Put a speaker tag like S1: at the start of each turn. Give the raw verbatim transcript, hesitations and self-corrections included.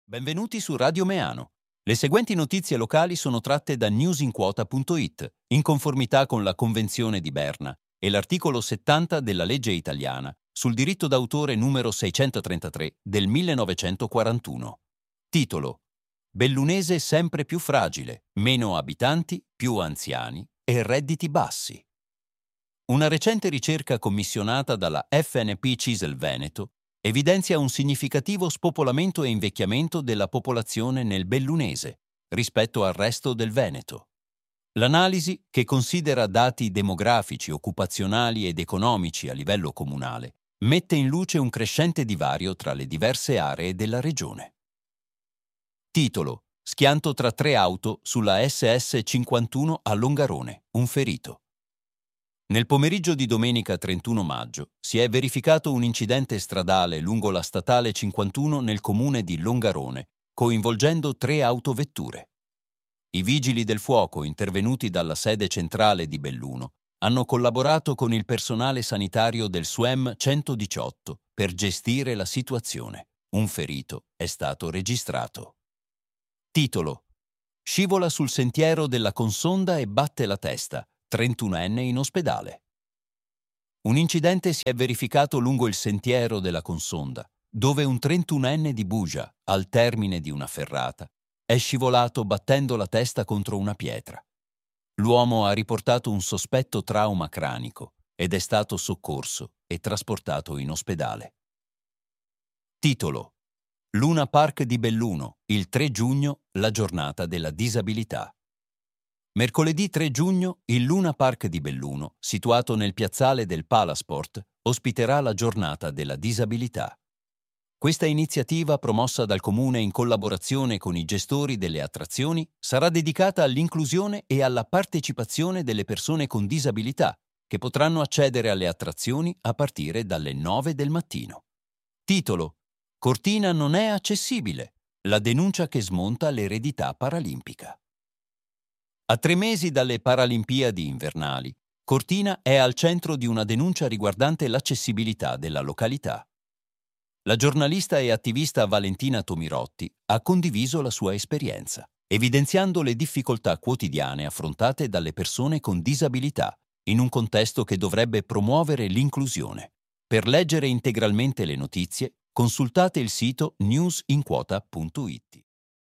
S1: Benvenuti su Radio Meano. Le seguenti notizie locali sono tratte da newsinquota punto it, in conformità con la Convenzione di Berna e l'articolo settanta della legge italiana sul diritto d'autore numero seicentotrentatré del millenovecentoquarantuno. Titolo: Bellunese sempre più fragile, meno abitanti, più anziani e redditi bassi. Una recente ricerca commissionata dalla F N P Cisel Veneto evidenzia un significativo spopolamento e invecchiamento della popolazione nel Bellunese rispetto al resto del Veneto. L'analisi, che considera dati demografici, occupazionali ed economici a livello comunale, mette in luce un crescente divario tra le diverse aree della regione. Titolo: Schianto tra tre auto sulla S S cinquantuno a Longarone, un ferito. Nel pomeriggio di domenica trentuno maggio si è verificato un incidente stradale lungo la statale cinquantuno nel comune di Longarone, coinvolgendo tre autovetture. I vigili del fuoco, intervenuti dalla sede centrale di Belluno, hanno collaborato con il personale sanitario del S U E M centodiciotto per gestire la situazione. Un ferito è stato registrato. Titolo: Scivola sul sentiero della Consonda e batte la testa. trentunenne in ospedale. Un incidente si è verificato lungo il sentiero della Consonda, dove un trentunenne di Bugia, al termine di una ferrata, è scivolato battendo la testa contro una pietra. L'uomo ha riportato un sospetto trauma cranico ed è stato soccorso e trasportato in ospedale. Titolo: Luna Park di Belluno, il tre giugno, la giornata della disabilità. Mercoledì tre giugno il Luna Park di Belluno, situato nel piazzale del Palasport, ospiterà la giornata della disabilità. Questa iniziativa, promossa dal Comune in collaborazione con i gestori delle attrazioni, sarà dedicata all'inclusione e alla partecipazione delle persone con disabilità, che potranno accedere alle attrazioni a partire dalle nove del mattino. Titolo: Cortina non è accessibile. La denuncia che smonta l'eredità paralimpica. A tre mesi dalle Paralimpiadi invernali, Cortina è al centro di una denuncia riguardante l'accessibilità della località. La giornalista e attivista Valentina Tomirotti ha condiviso la sua esperienza, evidenziando le difficoltà quotidiane affrontate dalle persone con disabilità in un contesto che dovrebbe promuovere l'inclusione. Per leggere integralmente le notizie, consultate il sito newsinquota punto it.